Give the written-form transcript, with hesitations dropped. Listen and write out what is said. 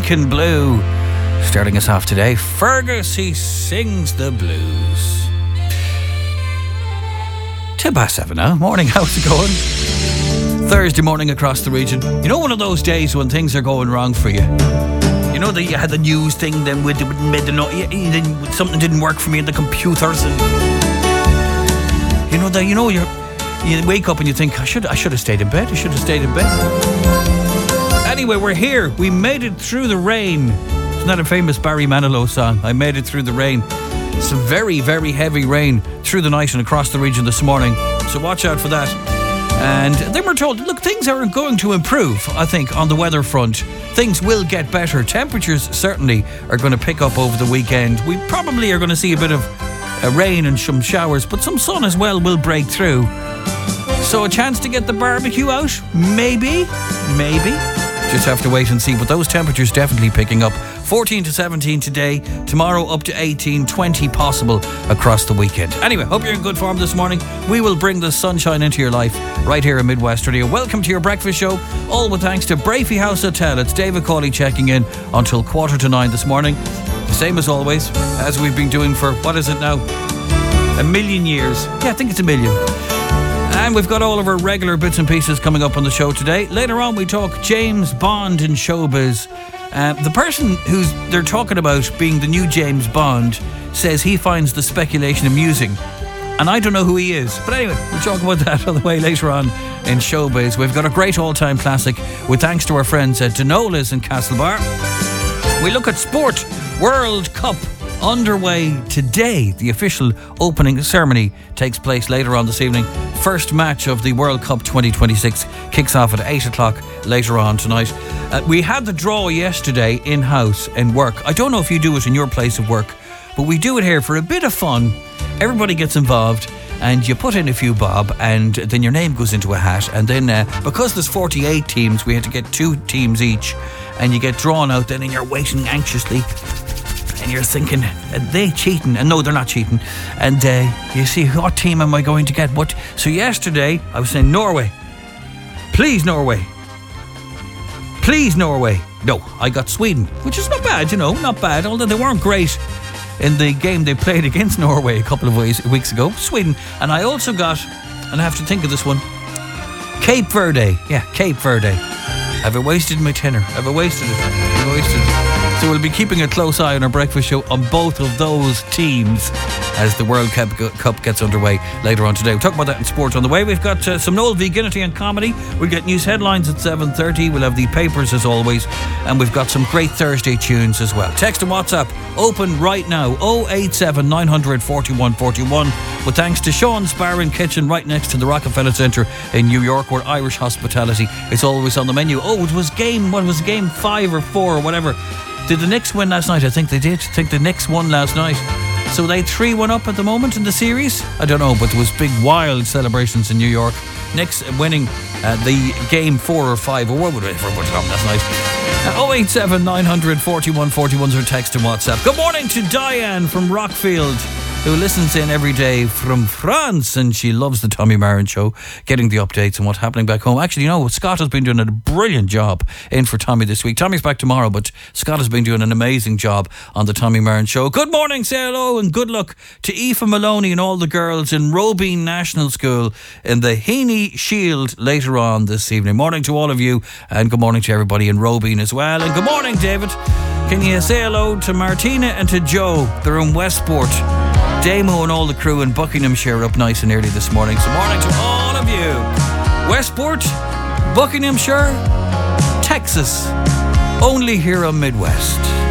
Deacon Blue. Starting us off today, Fergus, he sings the blues. 7:10 now. Morning, how's it going? Thursday morning across the region. You know, one of those days when things are going wrong for you. You know that you had the news thing, then with something didn't work for me in the computers, and you wake up and you think, I should have stayed in bed. Anyway, we're here. We made it through the rain. Isn't that a famous Barry Manilow song? I made it through the rain. Some very, very heavy rain through the night and across the region this morning. So watch out for that. And then we're told, look, things are going to improve, I think, on the weather front. Things will get better. Temperatures certainly are going to pick up over the weekend. We probably are going to see a bit of rain and some showers, but some sun as well will break through. So a chance to get the barbecue out? Maybe. Just have to wait and see. But those temperatures definitely picking up. 14 to 17 today. Tomorrow up to 18, 20 possible across the weekend. Anyway, hope you're in good form this morning. We will bring the sunshine into your life right here in Midwest Radio. Welcome to your breakfast show. All with thanks to Brafey House Hotel. It's David Cawley checking in until 8:45 this morning. The same as always, as we've been doing for, what is it now? 1,000,000 years. Yeah, I think it's 1,000,000. And we've got all of our regular bits and pieces coming up on the show today. Later on, we talk James Bond in showbiz. The person they're talking about being the new James Bond says he finds the speculation amusing. And I don't know who he is. But anyway, we'll talk about that on the way later on in showbiz. We've got a great all-time classic with thanks to our friends at Denola's in Castlebar. We look at sport. World Cup underway today. The official opening ceremony takes place later on this evening. First match of the World Cup 2026 kicks off at 8 o'clock later on tonight. We had the draw yesterday in-house in work. I don't know if you do it in your place of work, but we do it here for a bit of fun. Everybody gets involved and you put in a few bob and then your name goes into a hat, and then because there's 48 teams, we had to get 2 teams each, and you get drawn out then and you're waiting anxiously. And you're thinking, are they cheating? And no, they're not cheating. And you see, what team am I going to get? What? So yesterday, I was saying Norway. Please, Norway. Please, Norway. No, I got Sweden, which is not bad, not bad. Although they weren't great in the game they played against Norway a couple of weeks ago. Sweden. And I also got, and I have to think of this one, Cape Verde. Yeah, Cape Verde. Have I wasted my tenner? Have I wasted it? So we'll be keeping a close eye on our breakfast show on both of those teams as the World Cup gets underway later on today. We'll talk about that in sport on the way. We've got some Noel Veganity and comedy. We'll get news headlines at 7:30. We'll have the papers as always. And we've got some great Thursday tunes as well. Text and WhatsApp open right now. 087 900 4141. With thanks to Sean's Bar and Kitchen right next to the Rockefeller Centre in New York, where Irish hospitality is always on the menu. Oh, it was game 5 or 4 or whatever. Did the Knicks win last night? I think they did. I think the Knicks won last night. So they 3-1 up at the moment in the series? I don't know, but there was big wild celebrations in New York. Knicks winning the game 4 or 5 or whatever it was last night. 087 900 4141 is our text and WhatsApp. Good morning to Diane from Rockfield, who listens in every day from France, and she loves the Tommy Marin show, getting the updates and what's happening back home. Actually, Scott has been doing a brilliant job in for Tommy this week. Tommy's back tomorrow, but Scott has been doing an amazing job on the Tommy Marin show. Good morning, say hello, and good luck to Aoife Maloney and all the girls in Robine National School in the Heaney Shield later on this evening. Morning to all of you, and good morning to everybody in Robine as well. And good morning, David. Can you say hello to Martina and to Joe? They're in Westport. Damo and all the crew in Buckinghamshire up nice and early this morning. So morning to all of you. Westport, Buckinghamshire, Texas, only here on Midwest.